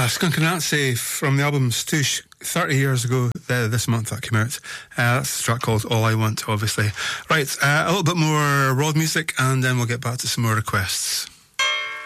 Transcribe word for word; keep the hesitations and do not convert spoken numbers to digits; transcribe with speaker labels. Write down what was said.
Speaker 1: Skunk Anansi from the album Stoosh, thirty years ago uh, this month that came out. Uh, that's a track called All I Want, obviously. Right, uh, a little bit more Rod music and then we'll get back to some more requests.